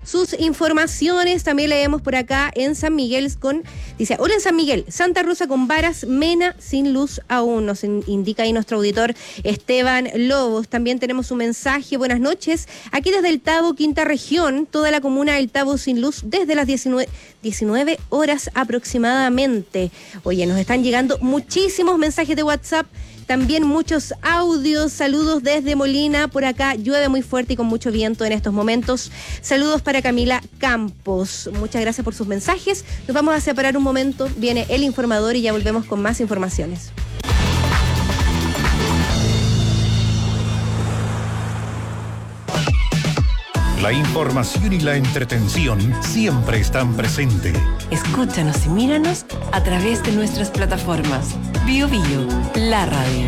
sus informaciones. También leemos por acá en San Miguel dice, hola en San Miguel, Santa Rosa con varas, Mena sin luz aún, nos indica ahí nuestro auditor Esteban Lobos. También tenemos un mensaje, buenas noches, aquí desde el Tabo, Quinta Región, toda la comuna del Tabo sin luz desde las 19 horas aproximadamente. Oye, nos están llegando muchísimos mensajes de WhatsApp, también muchos audios, saludos desde Molina, por acá llueve muy fuerte y con mucho viento en estos momentos. Saludos para Camila Campos, muchas gracias por sus mensajes. Nos vamos a separar un momento, viene el informador y ya volvemos con más informaciones. La información y la entretención siempre están presentes. Escúchanos y míranos a través de nuestras plataformas. Bio Bio, la radio.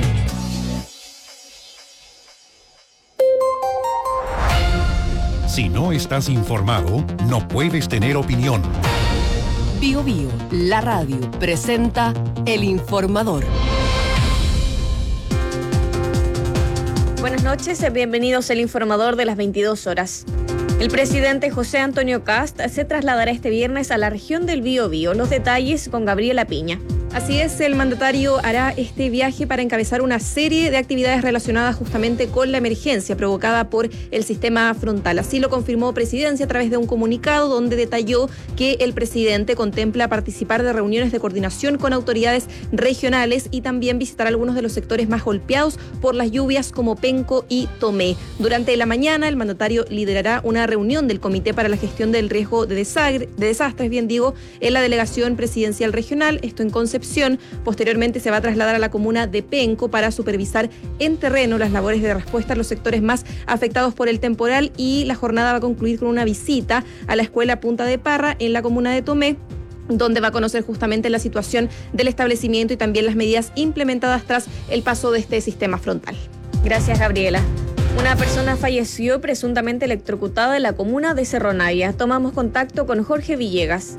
Si no estás informado, no puedes tener opinión. Bio Bio, la radio, presenta El Informador. Buenas noches, bienvenidos al Informador de las 22 horas. El presidente José Antonio Kast se trasladará este viernes a la región del Biobío. Los detalles con Gabriela Piña. Así es, el mandatario hará este viaje para encabezar una serie de actividades relacionadas justamente con la emergencia provocada por el sistema frontal. Así lo confirmó Presidencia a través de un comunicado donde detalló que el presidente contempla participar de reuniones de coordinación con autoridades regionales y también visitar algunos de los sectores más golpeados por las lluvias como Penco y Tomé. Durante la mañana, el mandatario liderará una reunión del Comité para la Gestión del Riesgo de Desastres, en la Delegación Presidencial Regional, esto en Concepción. Posteriormente se va a trasladar a la comuna de Penco para supervisar en terreno las labores de respuesta a los sectores más afectados por el temporal, y la jornada va a concluir con una visita a la escuela Punta de Parra en la comuna de Tomé, donde va a conocer justamente la situación del establecimiento y también las medidas implementadas tras el paso de este sistema frontal. Gracias, Gabriela. Una persona falleció presuntamente electrocutada en la comuna de Cerro Navia. Tomamos contacto con Jorge Villegas.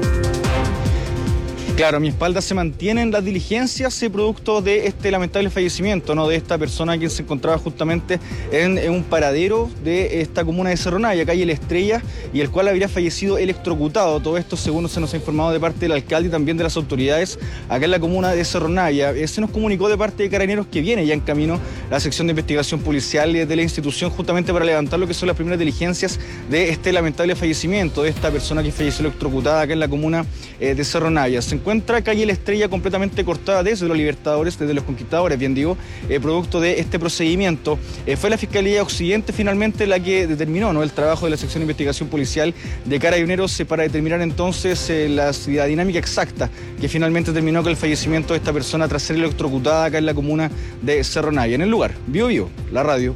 Claro, a mi espalda se mantienen las diligencias producto de este lamentable fallecimiento, ¿no?, de esta persona quien se encontraba justamente en un paradero de esta comuna de Cerro Navia, calle La Estrella, y el cual habría fallecido electrocutado. Todo esto según se nos ha informado de parte del alcalde y también de las autoridades acá en la comuna de Cerro Navia. Se nos comunicó de parte de Carabineros que viene ya en camino la sección de investigación policial de la institución justamente para levantar lo que son las primeras diligencias de este lamentable fallecimiento de esta persona que falleció electrocutada acá en la comuna de Cerro Navia. Se encuentra calle La Estrella completamente cortada desde los Libertadores, desde los Conquistadores, bien digo, producto de este procedimiento. Fue la Fiscalía Occidente finalmente la que determinó, ¿no?, el trabajo de la sección de investigación policial de Carabineros para determinar entonces la dinámica exacta que finalmente terminó con el fallecimiento de esta persona tras ser electrocutada acá en la comuna de Cerro Navia. En el lugar, Bio Bio, la radio.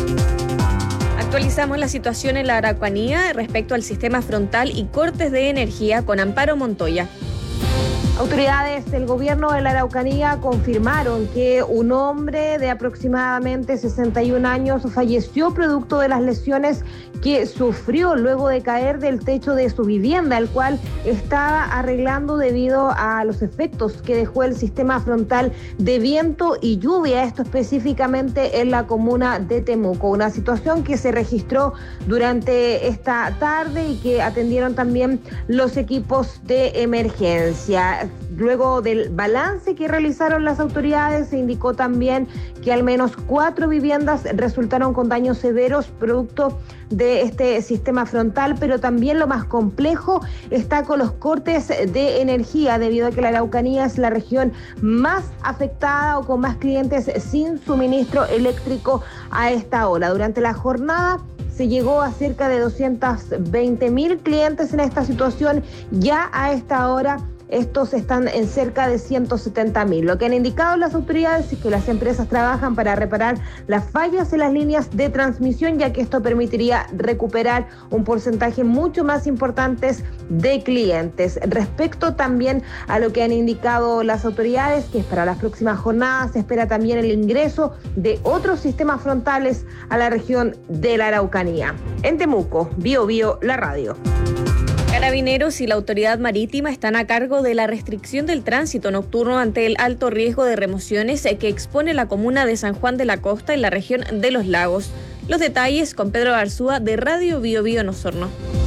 Actualizamos la situación en la Araucanía respecto al sistema frontal y cortes de energía con Amparo Montoya. Autoridades del gobierno de la Araucanía confirmaron que un hombre de aproximadamente 61 años falleció producto de las lesiones que sufrió luego de caer del techo de su vivienda, el cual estaba arreglando debido a los efectos que dejó el sistema frontal de viento y lluvia, esto específicamente en la comuna de Temuco. Una situación que se registró durante esta tarde y que atendieron también los equipos de emergencia. Luego del balance que realizaron las autoridades, se indicó también que al menos 4 viviendas resultaron con daños severos producto de este sistema frontal, pero también lo más complejo está con los cortes de energía, debido a que la Araucanía es la región más afectada o con más clientes sin suministro eléctrico a esta hora. Durante la jornada se llegó a cerca de 220.000 clientes en esta situación. Ya a esta hora estos están en cerca de 170.000. Lo que han indicado las autoridades es que las empresas trabajan para reparar las fallas en las líneas de transmisión, ya que esto permitiría recuperar un porcentaje mucho más importante de clientes. Respecto también a lo que han indicado las autoridades, que es para las próximas jornadas, se espera también el ingreso de otros sistemas frontales a la región de la Araucanía. En Temuco, Bio Bio, la radio. Carabineros y la Autoridad Marítima están a cargo de la restricción del tránsito nocturno ante el alto riesgo de remociones que expone la comuna de San Juan de la Costa en la región de Los Lagos. Los detalles con Pedro Arzúa de Radio Bio Bio en Osorno.